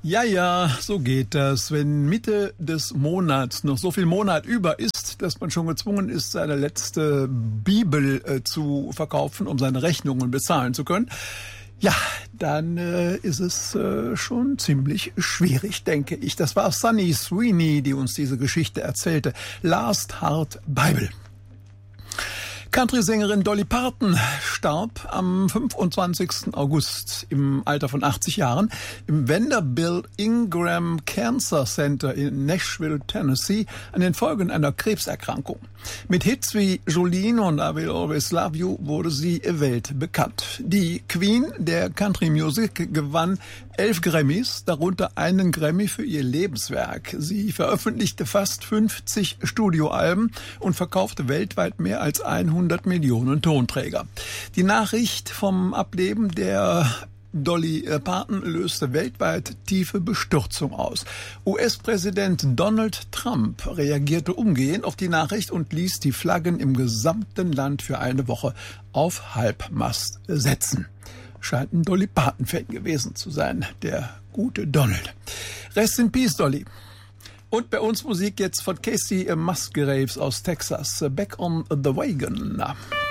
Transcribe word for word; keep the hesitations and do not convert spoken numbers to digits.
Ja, ja, so geht das. Wenn Mitte des Monats noch so viel Monat über ist, dass man schon gezwungen ist, seine letzte Bibel äh, zu verkaufen, um seine Rechnungen bezahlen zu können, ja, dann äh, ist es äh, schon ziemlich schwierig, denke ich. Das war Sunny Sweeney, die uns diese Geschichte erzählte. Last Heart Bible. Country-Sängerin Dolly Parton starb am fünfundzwanzigsten August im Alter von achtzig Jahren im Vanderbilt Ingram Cancer Center in Nashville, Tennessee, an den Folgen einer Krebserkrankung. Mit Hits wie Jolene und I Will Always Love You wurde sie weltbekannt. Die Queen der Country Music gewann elf Grammys, darunter einen Grammy für ihr Lebenswerk. Sie veröffentlichte fast fünfzig Studioalben und verkaufte weltweit mehr als hundert Millionen Tonträger. Die Nachricht vom Ableben der Dolly Parton löste weltweit tiefe Bestürzung aus. U S-Präsident Donald Trump reagierte umgehend auf die Nachricht und ließ die Flaggen im gesamten Land für eine Woche auf Halbmast setzen. Scheint ein Dolly Parton-Fan gewesen zu sein, der gute Donald. Rest in Peace, Dolly. Und bei uns Musik jetzt von Casey Musgraves aus Texas. Back on the Wagon.